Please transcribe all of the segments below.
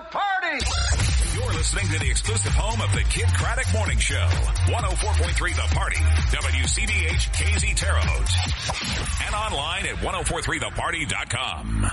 party. You're listening to the exclusive home of the Kid Craddock Morning Show. 104.3 The Party. WCBH KZ Terre Haute. And online at 1043theparty.com.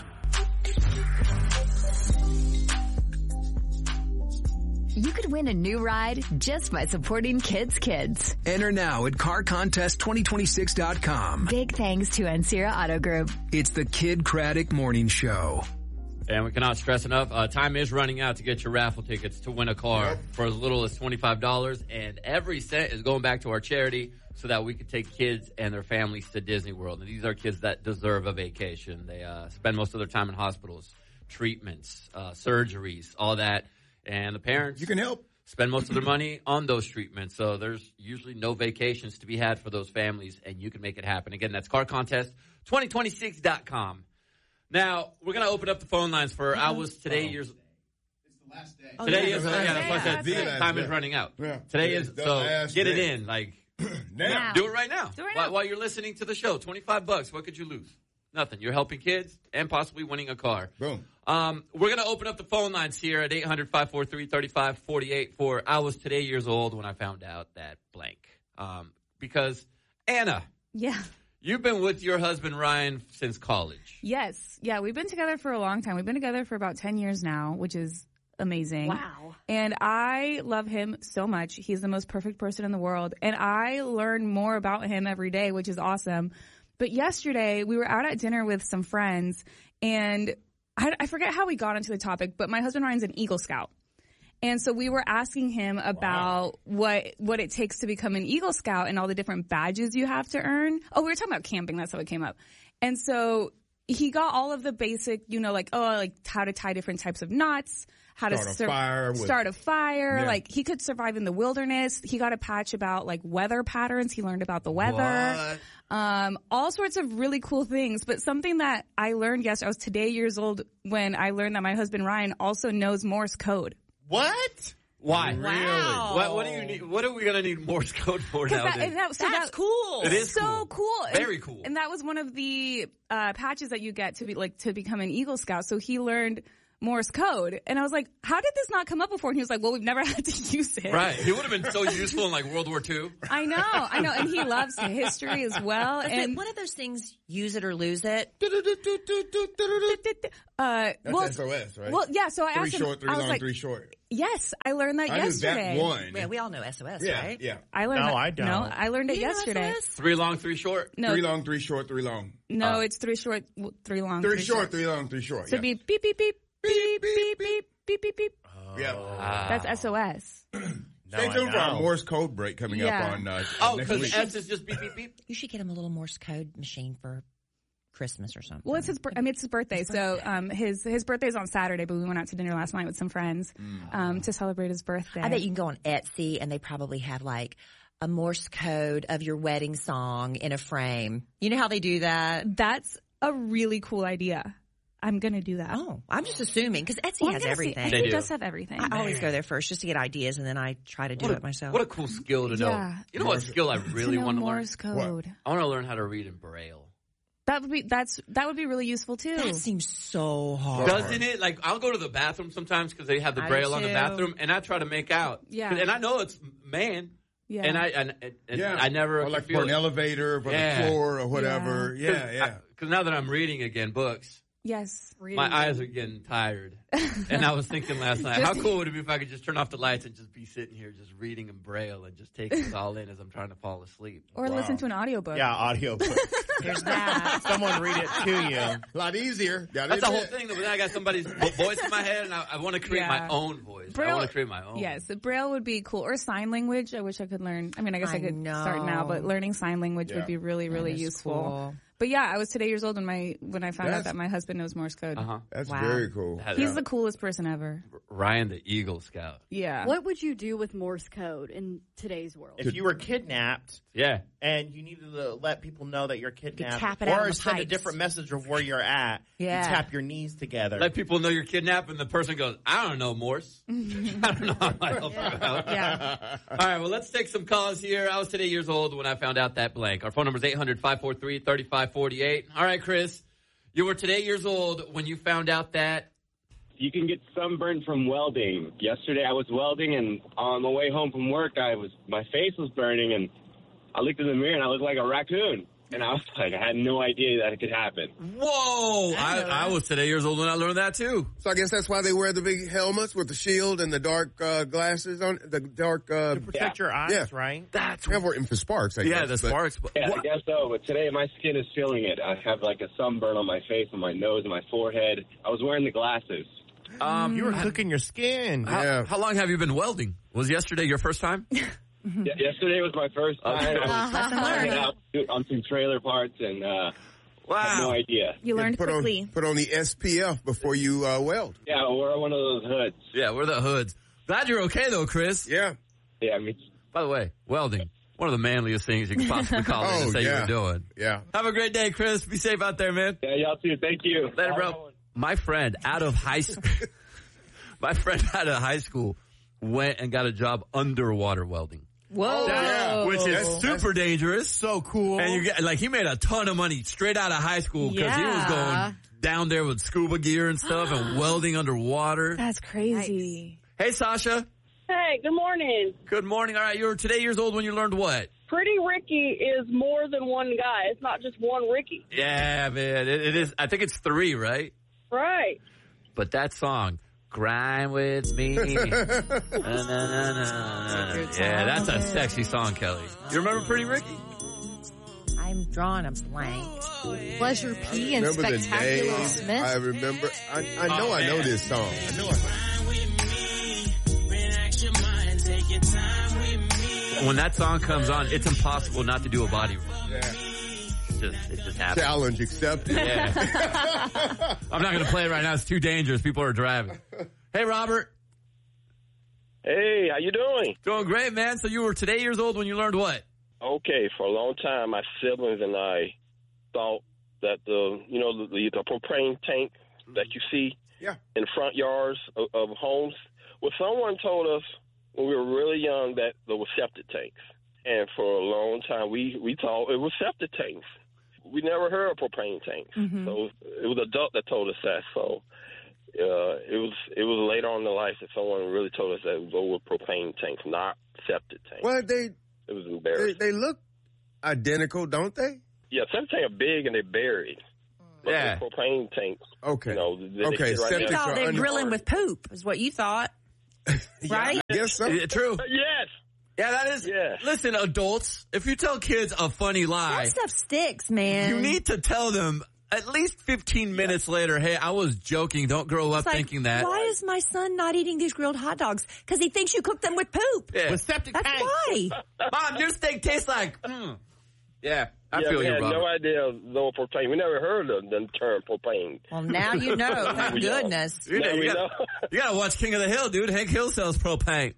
You could win a new ride just by supporting Kids Kids. Enter now at CarContest2026.com. Big thanks to Ancira Auto Group. It's the Kid Craddock Morning Show. And we cannot stress enough, time is running out to get your raffle tickets to win a car for as little as $25. And every cent is going back to our charity so that we can take kids and their families to Disney World. And these are kids that deserve a vacation. They spend most of their time in hospitals, treatments, surgeries, all that. And the parents, you can help, spend most of their money on those treatments. So there's usually no vacations to be had for those families, and you can make it happen. Again, that's CarContest2026.com. Now, we're going to open up the phone lines for hours today. It's the last day. Today is, time is running out. Yeah. Today is, so get it in, like, now. Do it right now. While you're listening to the show. $25, what could you lose? Nothing. You're helping kids and possibly winning a car. Boom. We're going to open up the phone lines here at 800-543-3548 for I was today years old when I found out that blank. Because, Anna. Yeah. You've been with your husband, Ryan, since college. Yes. Yeah, we've been together for a long time. We've been together for about 10 years now, which is amazing. Wow. And I love him so much. He's the most perfect person in the world. And I learn more about him every day, which is awesome. But yesterday, we were out at dinner with some friends, and I forget how we got into the topic, but my husband Ryan's an Eagle Scout. And so we were asking him about what it takes to become an Eagle Scout and all the different badges you have to earn. Oh, we were talking about camping. That's how it came up. And so he got all of the basic, like how to tie different types of knots, how to start a fire. Yeah. Like he could survive in the wilderness. He got a patch about like weather patterns. He learned about the weather. All sorts of really cool things. But something that I learned yesterday, I was today years old when I learned that my husband Ryan also knows Morse code. What? Why? Wow. What do you need? What are we going to need Morse code for nowadays? That's cool. It is so cool. Very cool. And that was one of the patches that you get to become an Eagle Scout. So he learned Morse code. And I was like, how did this not come up before? And he was like, well, we've never had to use it. Right. He would have been so useful in like World War II. I know. And he loves history as well. And one of those things, use it or lose it. That's SOS, right? Well, yeah. So I asked him. 3 short, 3 long, 3 short. Yes, I learned that yesterday. I knew that one. Yeah, we all know SOS, right? Yeah. I learned I don't. No, I learned it yesterday. 3 long, 3 short? No. 3 long, 3 short, 3 long. No, it's 3 short, 3 long. 3 short, 3 long, 3 short. So be beep, beep, beep, beep, beep, beep, beep, beep, beep. Yeah. That's SOS. Stay tuned for our Morse code break coming up on next because week. S is just beep, beep, beep? You should get him a little Morse code machine for Christmas or something. Well, it's his birthday. So, his birthday's on Saturday, but we went out to dinner last night with some friends, to celebrate his birthday. I bet you can go on Etsy and they probably have like a Morse code of your wedding song in a frame. You know how they do that? That's a really cool idea. I'm going to do that. Oh, I'm just assuming because Etsy has everything. Etsy does have everything. I always go there first just to get ideas and then I try to do it myself. What a cool skill to know. Yeah. You know what skill I really want to learn? Morse code. I want to learn how to read in Braille. That would be really useful too. That seems so hard. Doesn't it? Like, I'll go to the bathroom sometimes because they have the Braille on the bathroom and I try to make out. Yeah. And I know it's man. Yeah. And I never. Or like for an elevator, for the floor or whatever. Yeah. Because now that I'm reading again books. Yes. My eyes are getting tired. And I was thinking last night, how cool would it be if I could just turn off the lights and just be sitting here just reading in Braille and just taking it all in as I'm trying to fall asleep. Or listen to an audiobook. Yeah, audiobook. There's that. Someone read it to you. A lot easier. That's the whole thing, though. But then I got somebody's voice in my head, and I want to create my own voice. Braille, I want to create my own. Yes, Braille would be cool. Or sign language. I wish I could learn. I mean, I guess I could start now, but learning sign language would be really, really useful. Cool. But yeah, I was today years old when I found out that my husband knows Morse code. That's very cool. He's the coolest person ever. Ryan, the Eagle Scout. Yeah. What would you do with Morse code in today's world? If you were kidnapped, and you needed to let people know that you're kidnapped, tap it out or in the send a pipes. different message of where you're at, you tap your knees together. Let people know you're kidnapped, and the person goes, I don't know Morse. I don't know how I help you out. Yeah. All right, well, let's take some calls here. I was today years old when I found out that blank. Our phone number is 800-543-3548. All right, Chris, you were today years old when you found out that You can get sunburned from welding. Yesterday I was welding, and on the way home from work, my face was burning, and I looked in the mirror, and I looked like a raccoon. And I was like, I had no idea that it could happen. Whoa! I was today years old when I learned that, too. So I guess that's why they wear the big helmets with the shield and the dark glasses on the dark. To protect your eyes, right? That's working for sparks. I guess, the sparks. Yeah, I guess so. But today my skin is feeling it. I have like a sunburn on my face, on my nose, and my forehead. I was wearing the glasses. You were cooking your skin. How long have you been welding? Was yesterday your first time? Yeah, yesterday was my first time. I was out on some trailer parts and had no idea. You learned quickly. Put on the SPF before you weld. Yeah, we're one of those hoods. Yeah, we're the hoods. Glad you're okay, though, Chris. Yeah. Yeah, me too. By the way, welding, one of the manliest things you can possibly call in and say you're doing. Yeah. Have a great day, Chris. Be safe out there, man. Yeah, y'all too. Thank you. Later, bro. My friend out of high school went and got a job underwater welding. Whoa. Which is super dangerous. So cool. And you get, he made a ton of money straight out of high school because he was going down there with scuba gear and stuff and welding underwater. That's crazy. Hey, Sasha. Hey, good morning. Good morning. All right, you were today years old when you learned what? Pretty Ricky is more than one guy. It's not just one Ricky. Yeah, man. It is. I think it's 3, right? Right. But that song, Grind With Me. Yeah, that's a sexy song, Kelly. You remember Pretty Ricky? I'm drawing a blank. Pleasure P and Remember Spectacular the name? Smith. I remember. I know I know this song. I know When that song comes on, it's impossible not to do a body roll. Yeah. It just happens. Challenge accepted. Yeah. I'm not going to play it right now. It's too dangerous. People are driving. Hey, Robert. Hey, how you doing? Doing great, man. So you were today years old when you learned what? Okay, for a long time, my siblings and I thought that the propane tank that you see in front yards of homes, well, someone told us when we were really young that there were septic tanks. And for a long time, we thought it was septic tanks. We never heard of propane tanks. Mm-hmm. So it was an adult that told us that. So it was later on in life that someone really told us that it was propane tanks, not septic tanks. Well, it was embarrassing. They look identical, don't they? Yeah, septic tanks are big and they're buried. Yeah. Propane tanks. Okay. Okay. You thought they're grilling with poop, is what you thought. Right? Yes, so. True. Yes. Yeah, that is. Yeah. Listen, adults, if you tell kids a funny lie, that stuff sticks, man. You need to tell them at least 15 minutes later, hey, I was joking. Don't grow up thinking that. Why is my son not eating these grilled hot dogs? Because he thinks you cook them with poop. Yeah. With septic That's tanks. why. Mom, your steak tastes like, Yeah, I feel we you, had Robert. no idea no propane. We never heard of the term propane. Well, now you know. Thank goodness. You gotta watch King of the Hill, dude. Hank Hill sells propane.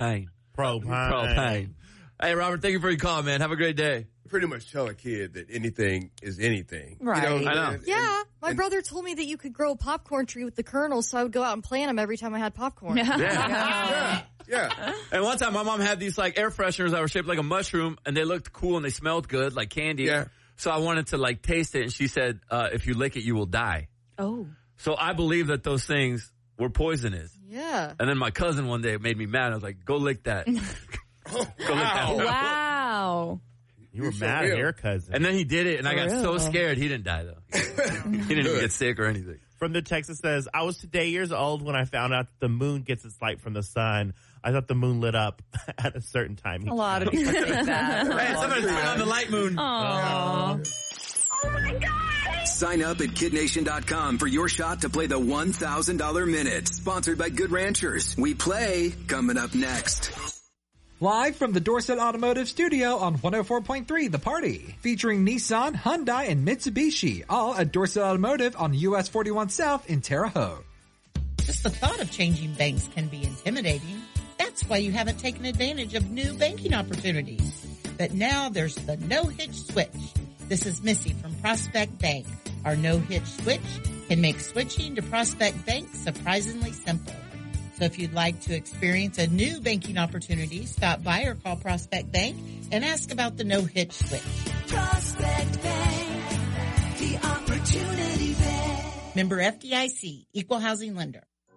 Hey, Robert, thank you for your call, man. Have a great day. Pretty much tell a kid that anything is anything. Right. You know, I know. Yeah. My brother told me that you could grow a popcorn tree with the kernels, so I would go out and plant them every time I had popcorn. Yeah. And one time my mom had these air fresheners that were shaped like a mushroom, and they looked cool and they smelled good, like candy. Yeah. So I wanted to taste it, and she said, if you lick it, you will die. Oh. So I believe that those things were poisonous. Yeah. And then my cousin one day made me mad. I was like, go lick that. Go lick that. Wow. You were mad at your cousin. And then he did it, and I got so scared. He didn't die, though. He didn't even get sick or anything. From the text, it says, I was today years old when I found out that the moon gets its light from the sun. I thought the moon lit up at a certain time. A lot of people think that. Hey, somebody turn on the light moon. Aww. Oh, my God. Sign up at KidNation.com for your shot to play the $1,000 Minute. Sponsored by Good Ranchers. We play coming up next. Live from the Dorset Automotive Studio on 104.3 The Party. Featuring Nissan, Hyundai, and Mitsubishi. All at Dorset Automotive on US 41 South in Terre Haute. Just the thought of changing banks can be intimidating. That's why you haven't taken advantage of new banking opportunities. But now there's the no-hitch switch. This is Missy from Prospect Bank. Our no-hitch switch can make switching to Prospect Bank surprisingly simple. So if you'd like to experience a new banking opportunity, stop by or call Prospect Bank and ask about the no-hitch switch. Prospect Bank, the opportunity bank. Member FDIC, Equal Housing Lender.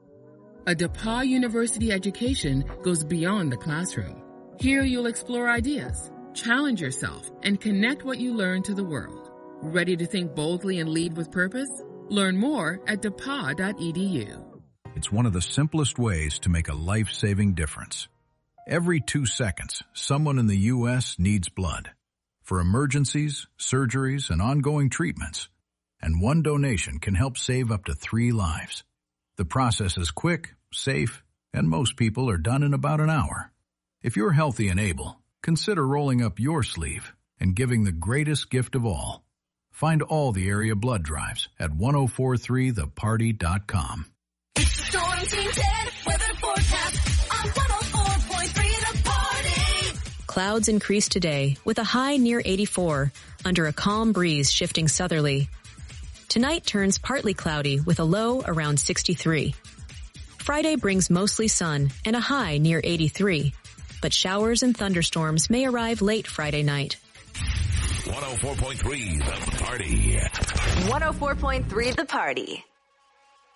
A DePauw University education goes beyond the classroom. Here you'll explore ideas, challenge yourself, and connect what you learn to the world. Ready to think boldly and lead with purpose? Learn more at DePauw.edu. It's one of the simplest ways to make a life-saving difference. Every 2 seconds, someone in the U.S. needs blood for emergencies, surgeries, and ongoing treatments. And one donation can help save up to 3 lives. The process is quick, safe, and most people are done in about an hour. If you're healthy and able, consider rolling up your sleeve and giving the greatest gift of all. Find all the area blood drives at 1043theparty.com. Storm Team 10 weather forecast on 104.3 The Party. Clouds increase today with a high near 84 under a calm breeze shifting southerly. Tonight turns partly cloudy with a low around 63. Friday brings mostly sun and a high near 83, but showers and thunderstorms may arrive late Friday night. 104.3 The Party. 104.3 The Party.